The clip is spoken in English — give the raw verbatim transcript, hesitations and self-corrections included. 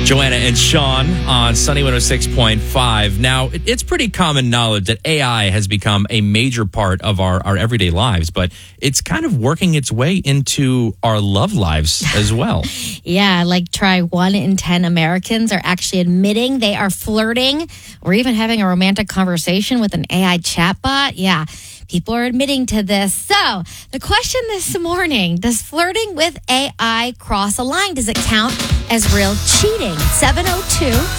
Joanna and Sean on Sunny one oh six point five. Now, it- it's pretty common knowledge that A I has become a major part of our, our everyday lives, but it's kind of working its way into our love lives as well. Yeah, like try one in ten Americans are actually admitting they are flirting or even having a romantic conversation with an A I chatbot. Yeah, people are admitting to this. So the question this morning, does flirting with A I cross a line? Does it count as real cheating? seven oh two,